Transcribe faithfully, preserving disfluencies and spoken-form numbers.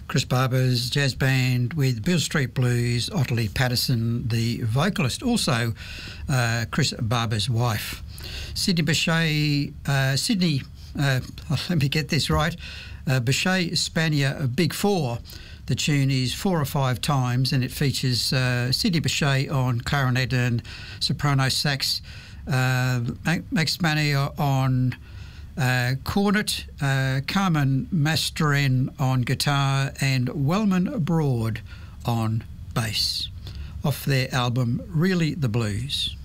Chris Barber's jazz band with Beale Street Blues, Ottilie Patterson, the vocalist, also uh, Chris Barber's wife. Sydney Bechet, uh, Sydney, uh, let me get this right, uh, Bechet Spanier Big Four. The tune is Four or Five Times, and it features uh, Sydney Bechet on clarinet and soprano sax, uh, Max Manny on uh, cornet, uh, Carmen Mastren on guitar, and Wellman Broad on bass, off their album Really the Blues.